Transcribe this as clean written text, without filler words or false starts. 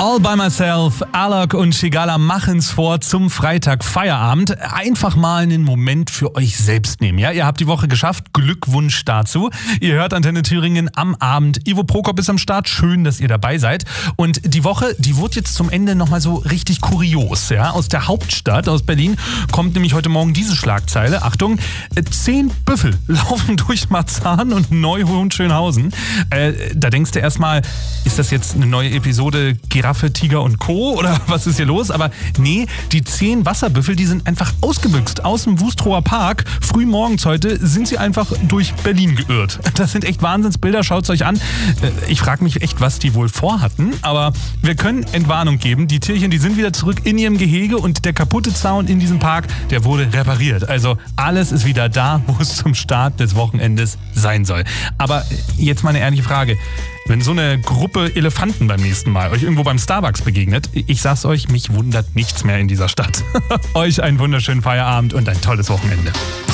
All by Myself, Alok und Shigala machen's vor zum Freitag Feierabend. Einfach mal einen Moment für euch selbst nehmen. Ja, ihr habt die Woche geschafft. Glückwunsch dazu. Ihr hört Antenne Thüringen am Abend. Ivo Prokop ist am Start. Schön, dass ihr dabei seid. Und die Woche, die wurde jetzt zum Ende nochmal so richtig kurios. Ja, aus der Hauptstadt, aus Berlin, kommt nämlich heute Morgen diese Schlagzeile. Achtung, 10 Büffel laufen durch Marzahn und Neuhohenschönhausen. Da denkst du erstmal, ist das jetzt eine neue Episode Giraffe, Tiger und Co. oder was ist hier los? Aber nee, die 10 Wasserbüffel, die sind einfach ausgebüxt aus dem Wustrower Park. Früh morgens heute sind sie einfach durch Berlin geirrt. Das sind echt Wahnsinnsbilder, schaut's euch an. Ich frage mich echt, was die wohl vorhatten, aber wir können Entwarnung geben. Die Tierchen, die sind wieder zurück in ihrem Gehege und der kaputte Zaun in diesem Park, der wurde repariert. Also alles ist wieder da, wo es zum Start des Wochenendes sein soll. Aber jetzt mal eine ehrliche Frage. Wenn so eine Gruppe Elefanten beim nächsten Mal euch irgendwo beim Starbucks begegnet, ich sag's euch, mich wundert nichts mehr in dieser Stadt. Euch einen wunderschönen Feierabend und ein tolles Wochenende.